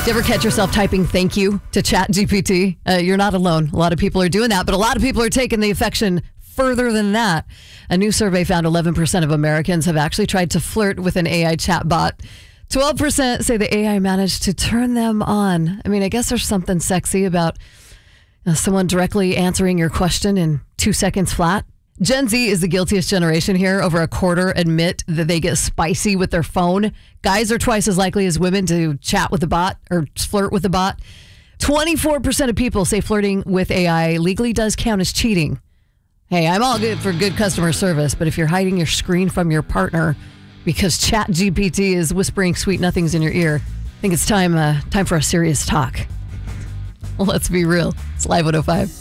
You ever catch yourself typing thank you to ChatGPT? You're not alone. A lot of people are doing that, but a lot of people are taking the affection further than that. A new survey found 11% of Americans have actually tried to flirt with an AI chatbot. 12% say the AI managed to turn them on. I mean, I guess there's something sexy about someone directly answering your question in 2 seconds flat. Gen Z is the guiltiest generation here. Over a quarter admit that they get spicy with their phone. Guys are twice as likely as women to chat with the bot or flirt with the bot. 24% of people say flirting with AI legally does count as cheating. Hey, I'm all good for good customer service, but if you're hiding your screen from your partner because ChatGPT is whispering sweet nothings in your ear, I think it's time for a serious talk. Let's be real. It's Live 105.